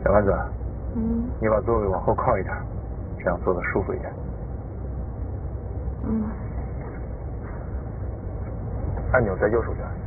小丸子，你把座位往后靠一点，这样坐得舒服一点。按钮在右手边。